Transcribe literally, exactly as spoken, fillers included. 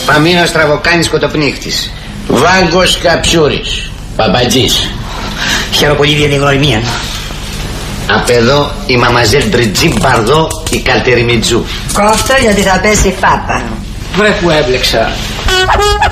Παμίνος Τραβοκάνης Κοτοπνίχτης. Βάγκος Καψούρης. Παπατζής. Χαίρομαι πολύ για την γνωριμία. Απ' εδώ η Μαμαζέλ Μπριτζή Μπαρδό, η Καλτεριμιτζού. Κόφτω γιατί θα πέσει φάπα. Βρε που έμπλεξα.